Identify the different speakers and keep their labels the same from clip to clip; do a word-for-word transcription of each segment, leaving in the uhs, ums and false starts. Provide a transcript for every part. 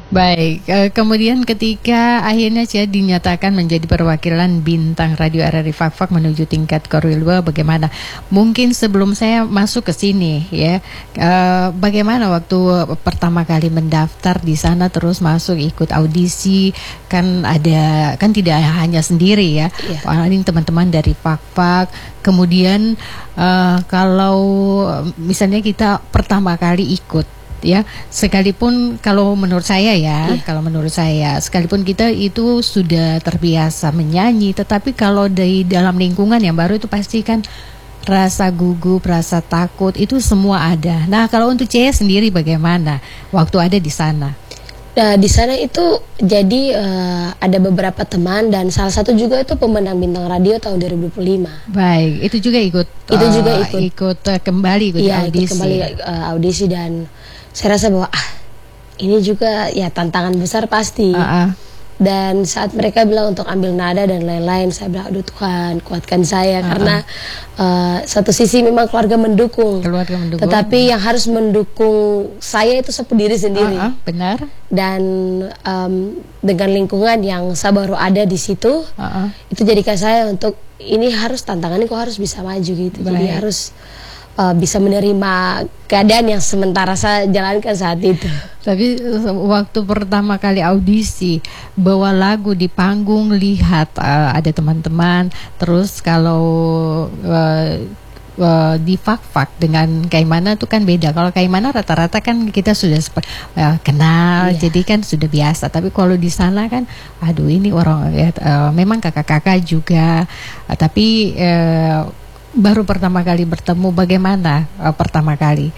Speaker 1: Baik, eh, kemudian ketika akhirnya Cia dinyatakan menjadi perwakilan bintang radio R R I Fak-Fak menuju tingkat Korwil dua, bagaimana? Mungkin sebelum saya masuk ke sini ya, eh, bagaimana waktu pertama kali mendaftar di sana terus masuk ikut audisi, kan ada kan tidak hanya sendiri ya,
Speaker 2: Iya.
Speaker 1: ini teman-teman dari Fak-Fak. Kemudian eh, kalau misalnya kita pertama kali ikut ya, sekalipun kalau menurut saya ya,
Speaker 2: Iya.
Speaker 1: kalau menurut saya sekalipun kita itu sudah terbiasa menyanyi, tetapi kalau dari dalam lingkungan yang baru itu pasti kan rasa gugup, rasa takut itu semua ada. Nah, kalau untuk Cia sendiri bagaimana waktu ada di sana?
Speaker 2: Nah, di sana itu jadi eh, ada beberapa teman dan salah satu juga itu pemenang bintang radio tahun dua ribu dua puluh lima.
Speaker 1: Baik, itu juga ikut
Speaker 2: Itu
Speaker 1: eh,
Speaker 2: juga ikut.
Speaker 1: ikut eh, kembali ikut
Speaker 2: Iya,
Speaker 1: audisi.
Speaker 2: ikut kembali eh, audisi dan saya rasa bahwa ah ini juga ya tantangan besar pasti.
Speaker 1: Uh-uh.
Speaker 2: Dan saat mereka bilang untuk ambil nada dan lain-lain, saya bilang aduh Tuhan kuatkan saya.
Speaker 1: Uh-uh.
Speaker 2: Karena uh, satu sisi memang keluarga mendukung,
Speaker 1: Keluarga mendukung.
Speaker 2: tetapi yang harus mendukung saya itu sepenuh diri sendiri.
Speaker 1: Uh-uh, benar.
Speaker 2: Dan um, dengan lingkungan yang saya baru ada di situ,
Speaker 1: Uh-uh.
Speaker 2: itu jadikan saya untuk ini harus tantangannya kok harus bisa maju gitu. Jadi
Speaker 1: Baik.
Speaker 2: harus uh, bisa menerima keadaan yang sementara saya jalankan saat itu.
Speaker 1: Tapi eh, waktu pertama kali audisi bawa lagu di panggung, lihat eh, ada teman-teman, terus kalau eh, eh, di Fak-Fak dengan Kaimana itu kan beda. Kalau Kaimana rata-rata kan kita sudah sepe- eh, kenal,
Speaker 2: Iya.
Speaker 1: jadi kan sudah biasa. Tapi kalau di sana kan, aduh ini orang ya, eh, memang kakak-kakak juga, eh, tapi eh, baru pertama kali bertemu. Bagaimana eh, pertama kali?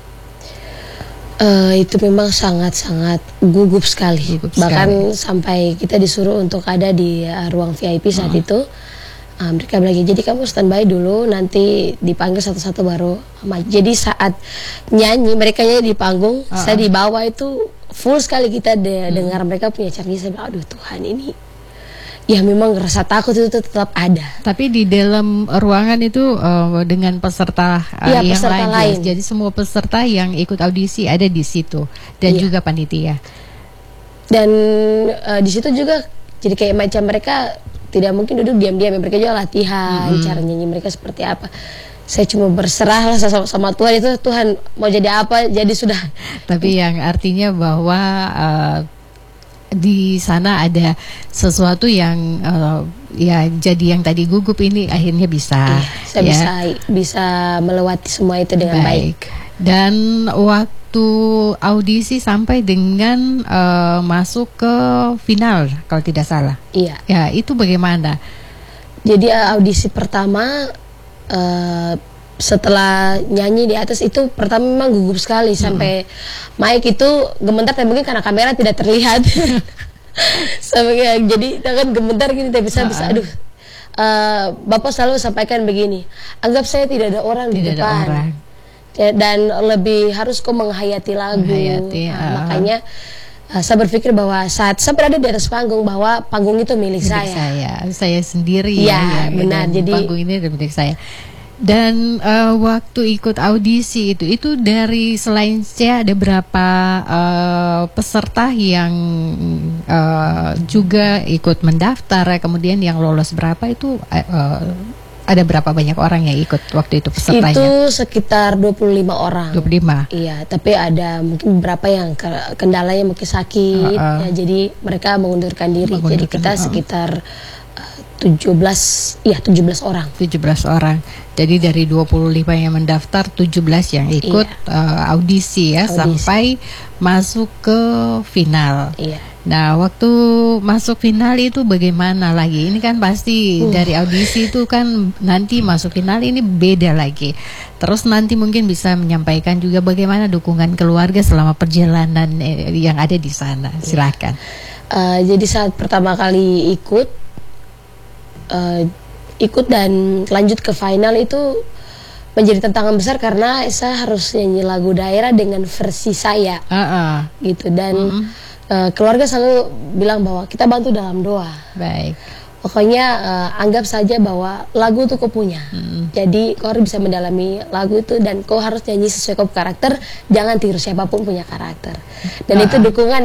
Speaker 2: Eh, itu memang sangat-sangat gugup sekali.
Speaker 1: Gugup
Speaker 2: Bahkan sampai kita disuruh untuk ada di uh, ruang V I P saat
Speaker 1: Hmm.
Speaker 2: itu. Uh, mereka bilang jadi kamu standby dulu, nanti dipanggil satu-satu baru maju. Jadi saat nyanyi mereka nyanyi di panggung,
Speaker 1: Uh-uh.
Speaker 2: saya di bawah itu full sekali kita de- dengar mereka punya canggih. Saya bilang aduh Tuhan ini. Ya memang rasa takut itu tetap ada.
Speaker 1: Tapi di dalam ruangan itu eh, dengan peserta eh,
Speaker 2: Iya,
Speaker 1: yang
Speaker 2: peserta
Speaker 1: lain,
Speaker 2: lain.
Speaker 1: jadi semua peserta yang ikut audisi ada di situ dan
Speaker 2: Iya.
Speaker 1: juga panitia.
Speaker 2: Dan uh, di situ juga jadi kayak macam mereka tidak mungkin duduk diam-diam, mereka juga latihan
Speaker 1: Mm-hmm.
Speaker 2: cara nyanyi mereka seperti apa. Saya cuma berserah lah sama, sama Tuhan, itu Tuhan mau jadi apa jadi sudah.
Speaker 1: Tapi yang artinya bahwa eh, di sana ada sesuatu yang eh, ya jadi yang tadi gugup ini akhirnya bisa.
Speaker 2: Iya, saya
Speaker 1: ya.
Speaker 2: bisa bisa melewati semua itu dengan baik.
Speaker 1: Dan waktu audisi sampai dengan eh, masuk ke final kalau tidak salah.
Speaker 2: Iya.
Speaker 1: Ya, itu bagaimana?
Speaker 2: Jadi uh, audisi pertama uh, setelah nyanyi di atas itu pertama memang gugup sekali sampai mic itu gemetar, tapi mungkin karena kamera tidak terlihat. Sampai kayak- jadi kan gemetar gini tapi saya bisa aduh. Uh, Bapak selalu sampaikan begini, anggap saya tidak ada orang di
Speaker 1: Tidak ada
Speaker 2: depan.
Speaker 1: orang.
Speaker 2: Ya, dan lebih harus kau menghayati lagu.
Speaker 1: Menghayati,
Speaker 2: Nah,
Speaker 1: uh.
Speaker 2: makanya uh, saya berpikir bahwa saat saya berada di atas panggung bahwa panggung itu milik
Speaker 1: Milik
Speaker 2: saya.
Speaker 1: saya, saya sendiri
Speaker 2: Ya,
Speaker 1: ya, yang-
Speaker 2: benar.
Speaker 1: dan
Speaker 2: Jadi-
Speaker 1: panggung ini adalah milik saya. Dan eh, waktu ikut audisi itu, itu dari selain saya ada berapa eh, peserta yang eh, juga ikut mendaftar, kemudian yang lolos berapa itu eh, eh, ada berapa banyak orang yang ikut waktu itu pesertanya?
Speaker 2: Itu sekitar dua puluh lima orang.
Speaker 1: dua puluh lima.
Speaker 2: Iya, tapi ada mungkin beberapa yang ke- kendalanya mungkin sakit,
Speaker 1: Uh-uh.
Speaker 2: ya, jadi mereka mengundurkan diri. jadi
Speaker 1: Mengundurkan,
Speaker 2: kita
Speaker 1: uh-uh.
Speaker 2: sekitar uh, tujuh belas, iya tujuh belas orang.
Speaker 1: tujuh belas orang. Jadi dari dua puluh lima yang mendaftar, tujuh belas yang ikut eh, audisi ya,
Speaker 2: Audisi.
Speaker 1: sampai masuk ke final.
Speaker 2: Iya.
Speaker 1: Nah, waktu masuk final itu bagaimana lagi? Ini kan pasti
Speaker 2: Uh.
Speaker 1: dari audisi itu kan nanti masuk final ini beda lagi. Terus nanti mungkin bisa menyampaikan juga bagaimana dukungan keluarga selama perjalanan eh, yang ada di sana. Silakan.
Speaker 2: Uh, jadi saat pertama kali ikut, uh, ikut dan lanjut ke final itu menjadi tantangan besar karena saya harus nyanyi lagu daerah dengan versi saya,
Speaker 1: Uh-uh.
Speaker 2: gitu. Dan
Speaker 1: Mm-mm.
Speaker 2: uh, keluarga selalu bilang bahwa kita bantu dalam doa.
Speaker 1: Baik.
Speaker 2: Pokoknya uh, anggap saja bahwa lagu itu kau punya.
Speaker 1: Mm.
Speaker 2: Jadi kau harus bisa mendalami lagu itu dan kau harus nyanyi sesuai kau karakter. Jangan tiru siapapun punya karakter. Dan
Speaker 1: Ah.
Speaker 2: itu dukungan